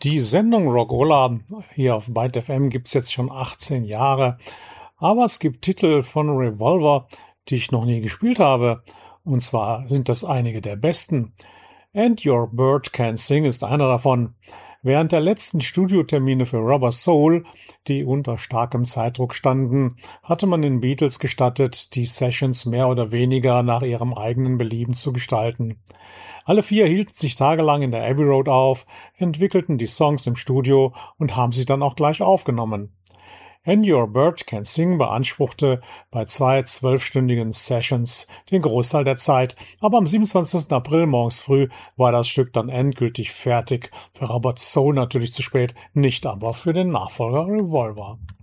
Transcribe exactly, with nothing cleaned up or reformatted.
Die Sendung Rockola hier auf Byte F M gibt's jetzt schon achtzehn Jahre, aber es gibt Titel von Revolver, die ich noch nie gespielt habe. Und zwar sind das einige der besten. And Your Bird Can Sing ist einer davon. Während der letzten Studiotermine für Rubber Soul, die unter starkem Zeitdruck standen, hatte man den Beatles gestattet, die Sessions mehr oder weniger nach ihrem eigenen Belieben zu gestalten. Alle vier hielten sich tagelang in der Abbey Road auf, entwickelten die Songs im Studio und haben sie dann auch gleich aufgenommen. And Your Bird Can Sing beanspruchte bei zwei zwölfstündigen Sessions den Großteil der Zeit, aber am siebenundzwanzigsten April morgens früh war das Stück dann endgültig fertig. Für Rubber Soul natürlich zu spät, nicht aber für den Nachfolger Revolver.